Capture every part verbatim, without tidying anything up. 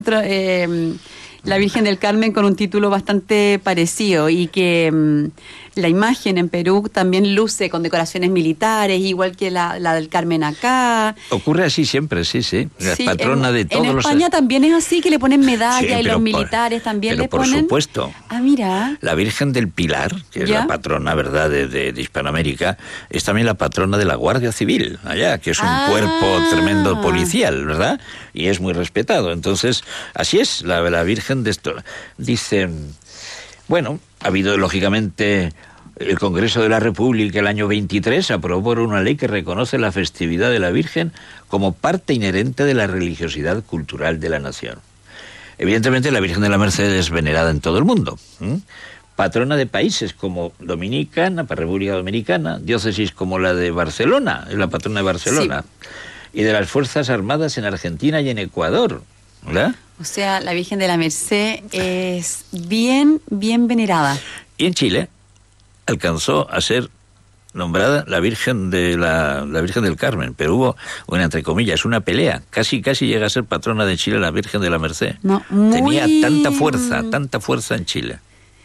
encuentro eh, la Virgen del Carmen con un título bastante parecido y que um, la imagen en Perú también luce con decoraciones militares, igual que la, la del Carmen acá. Ocurre así siempre, sí, sí. La sí, patrona en, de todos los... En España los... también es así, que le ponen medalla sí, y los por, militares también pero le ponen... por supuesto. Ah, mira. La Virgen del Pilar, que es ¿Ya? la patrona, ¿verdad?, de, de, de Hispanoamérica, es también la patrona de la Guardia Civil, allá, que es un ah. cuerpo tremendo policial, ¿verdad? Y es muy respetado. Entonces, así es, la, la Virgen de esto. Dice, bueno, ha habido, lógicamente... El Congreso de la República el año veintitrés aprobó una ley que reconoce la festividad de la Virgen como parte inherente de la religiosidad cultural de la nación. Evidentemente la Virgen de la Merced es venerada en todo el mundo. ¿Mm? Patrona de países como Dominicana, República Dominicana, diócesis como la de Barcelona, es la patrona de Barcelona, sí. Y de las Fuerzas Armadas en Argentina y en Ecuador, ¿verdad? O sea, la Virgen de la Merced es bien, bien venerada. Y en Chile alcanzó a ser nombrada la Virgen de la, la Virgen del Carmen, pero hubo una, entre comillas, una pelea. Casi, casi llega a ser patrona de Chile la Virgen de la Merced. No, muy... Tenía tanta fuerza, tanta fuerza en Chile.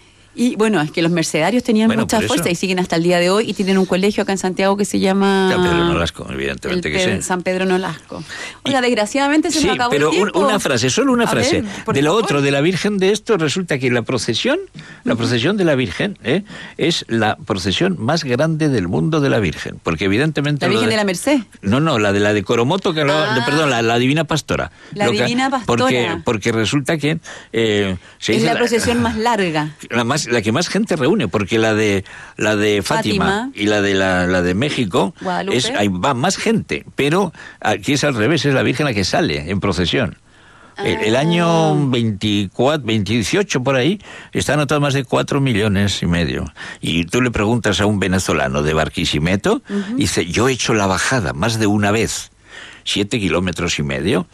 Y bueno, es que los mercedarios tenían bueno, mucha fuerza y siguen hasta el día de hoy y tienen un colegio acá en Santiago que se llama... San Pedro Nolasco, evidentemente el que Pe- sí. San Pedro Nolasco. Oiga, desgraciadamente se sí, nos acabó pero el tiempo. Un, una frase, solo una a frase. Ver, por de lo favor. otro, de la Virgen de esto, resulta que la procesión, la procesión de la Virgen, ¿eh? es la procesión más grande del mundo de la Virgen, porque evidentemente... ¿La Virgen de, de la Merced? No, no, la de la de Coromoto, que ah, lo, perdón, la, la Divina Pastora. La que, Divina Pastora. Porque, porque resulta que... Eh, se es la, la procesión más larga. La, más, la que más gente reúne, porque la de la de Fátima, Fátima. y la de la, la de México es, ahí va más gente, pero aquí es al revés, es la Virgen la que sale en procesión. Ah. El, el año veinticuatro, veintiocho por ahí está anotado más de cuatro millones y medio. Y tú le preguntas a un venezolano de Barquisimeto, uh-huh. dice, yo he hecho la bajada más de una vez. Siete kilómetros y medio,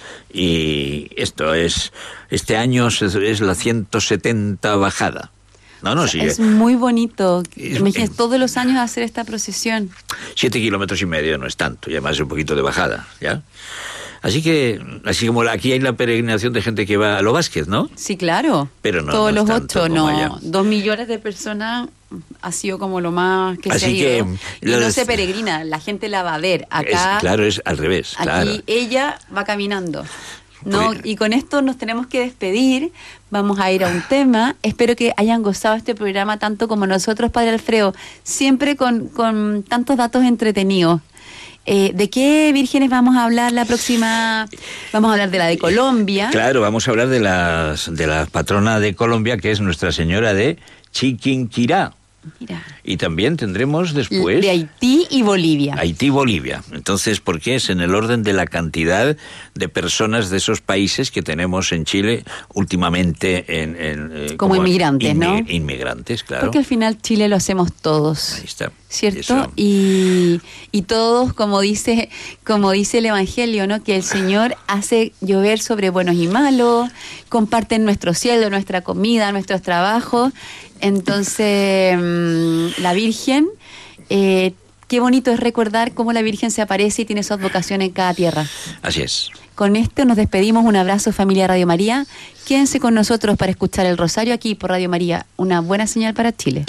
y esto es, este año es, es la ciento setenta bajada. No, no, o sea, sí. Es muy bonito. Imagínate eh, todos los años hacer esta procesión. Siete kilómetros y medio no es tanto, y además es un poquito de bajada, ¿ya? Así que, así como aquí hay la peregrinación de gente que va a Lo Vázquez, ¿no? Sí, claro. Pero no, todos no los es tanto ocho, como no. allá. Dos millones de personas ha sido como lo más que así se ha ido. Que, y no los... se peregrina, la gente la va a ver. Acá, es, claro, es al revés. Aquí claro. ella va caminando. No, y con esto nos tenemos que despedir. Vamos a ir a un tema. Espero que hayan gozado este programa tanto como nosotros, Padre Alfredo, siempre con, con tantos datos entretenidos. Eh, ¿De qué vírgenes vamos a hablar la próxima? Vamos a hablar de la de Colombia. Claro, vamos a hablar de, las, de la patrona de Colombia, que es Nuestra Señora de Chiquinquirá. Mira. Y también tendremos después... De Haití y Bolivia. Haití y Bolivia. Entonces, ¿por qué? Es en el orden de la cantidad de personas de esos países que tenemos en Chile últimamente en... en eh, como, como inmigrantes, inmi- ¿no? Inmigrantes, claro. Porque al final Chile lo hacemos todos. Ahí está. ¿Cierto? Y, y todos, como dice, como dice el Evangelio, ¿no? Que el Señor hace llover sobre buenos y malos, comparten nuestro cielo, nuestra comida, nuestros trabajos. Entonces, mmm, la Virgen, eh, qué bonito es recordar cómo la Virgen se aparece y tiene su advocación en cada tierra. Así es. Con esto nos despedimos. Un abrazo, familia Radio María. Quédense con nosotros para escuchar el Rosario aquí por Radio María. Una buena señal para Chile.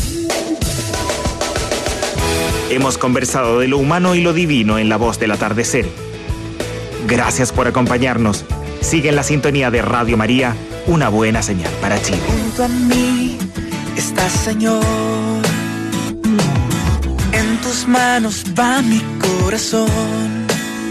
Hemos conversado de lo humano y lo divino en La Voz del Atardecer. Gracias por acompañarnos. Sigue en la sintonía de Radio María, una buena señal para Chile. Junto a mí estás, Señor. En tus manos va mi corazón.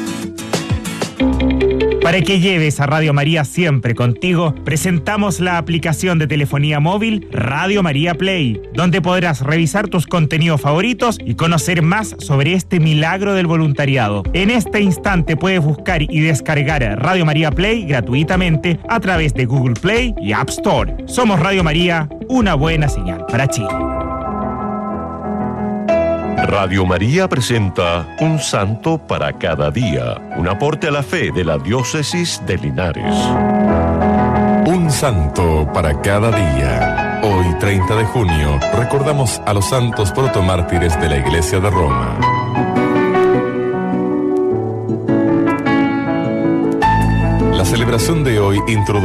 Para que lleves a Radio María siempre contigo, presentamos la aplicación de telefonía móvil Radio María Play, donde podrás revisar tus contenidos favoritos y conocer más sobre este milagro del voluntariado. En este instante puedes buscar y descargar Radio María Play gratuitamente a través de Google Play y App Store. Somos Radio María, una buena señal para Chile. Radio María presenta Un Santo para cada día, un aporte a la fe de la Diócesis de Linares. Un santo para cada día. Hoy, treinta de junio, recordamos a los santos protomártires de la Iglesia de Roma. La celebración de hoy introduce